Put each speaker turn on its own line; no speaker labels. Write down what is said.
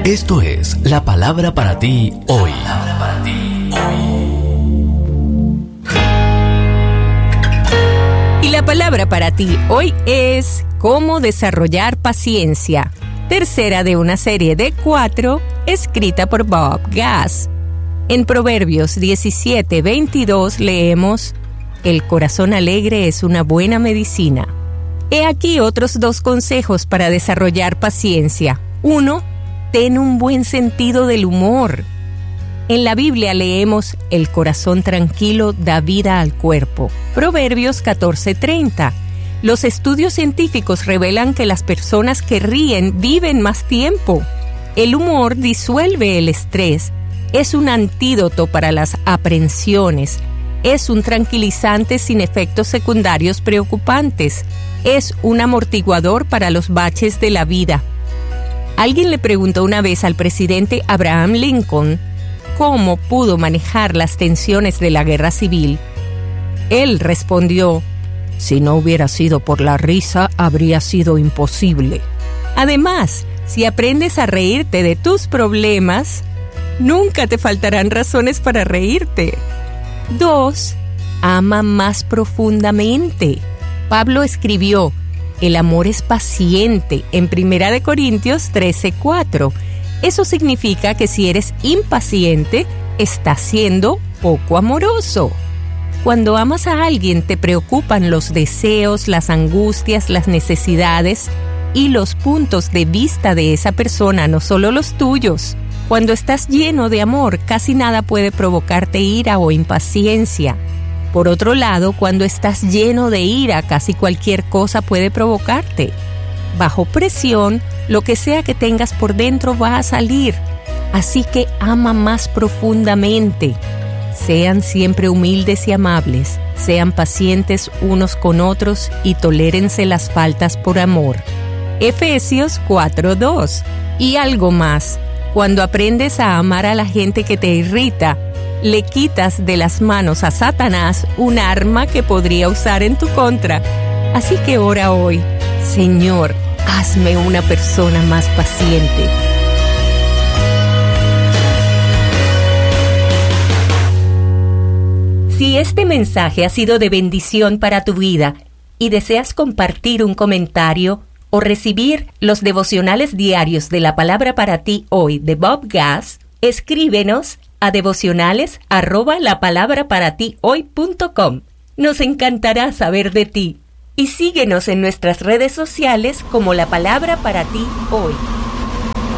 Esto es la palabra para ti hoy.
Y la palabra para ti hoy es cómo desarrollar paciencia. Tercera de una serie de 4, escrita por Bob Gass. En Proverbios 17:22 leemos: el corazón alegre es una buena medicina. He aquí otros 2 consejos para desarrollar paciencia. 1. Ten un buen sentido del humor. En la Biblia leemos: el corazón tranquilo da vida al cuerpo. Proverbios 14:30. Los estudios científicos revelan que las personas que ríen viven más tiempo. El humor disuelve el estrés. Es un antídoto para las aprensiones. Es un tranquilizante sin efectos secundarios preocupantes. Es un amortiguador para los baches de la vida. Alguien le preguntó una vez al presidente Abraham Lincoln cómo pudo manejar las tensiones de la guerra civil. Él respondió: si no hubiera sido por la risa, habría sido imposible. Además, si aprendes a reírte de tus problemas, nunca te faltarán razones para reírte. 2. Ama más profundamente. Pablo escribió: el amor es paciente, en 1 Corintios 13:4. Eso significa que si eres impaciente, estás siendo poco amoroso. Cuando amas a alguien, te preocupan los deseos, las angustias, las necesidades y los puntos de vista de esa persona, no solo los tuyos. Cuando estás lleno de amor, casi nada puede provocarte ira o impaciencia. Por otro lado, cuando estás lleno de ira, casi cualquier cosa puede provocarte. Bajo presión, lo que sea que tengas por dentro va a salir. Así que ama más profundamente. Sean siempre humildes y amables, sean pacientes unos con otros y tolérense las faltas por amor. Efesios 4:2. Y algo más, cuando aprendes a amar a la gente que te irrita, le quitas de las manos a Satanás un arma que podría usar en tu contra. Así que ora hoy: Señor, hazme una persona más paciente. Si este mensaje ha sido de bendición para tu vida y deseas compartir un comentario o recibir los devocionales diarios de la palabra para ti hoy de Bob Gass, escríbenos a devocionales@lapalabraparatihoy.com. Nos encantará saber de ti. Y síguenos en nuestras redes sociales como La Palabra para ti hoy.